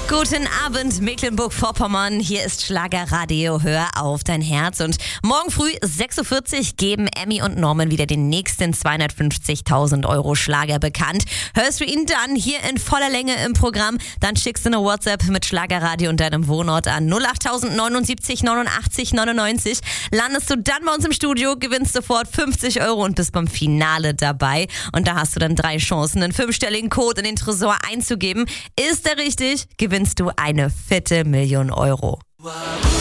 Guten Abend, Mecklenburg-Vorpommern. Hier ist Schlagerradio. Hör auf dein Herz. Und morgen früh 6.40 Uhr geben Emmy und Norman wieder den nächsten 250.000 € Schlager bekannt. Hörst du ihn dann hier in voller Länge im Programm, dann schickst du eine WhatsApp mit Schlagerradio und deinem Wohnort an 08079 89 99. Landest du dann bei uns im Studio, gewinnst sofort 50 € und bist beim Finale dabei. Und da hast du dann 3 Chancen, einen 5-stelligen Code in den Tresor einzugeben. Ist der richtig, gewinnst du eine fette Million Euro.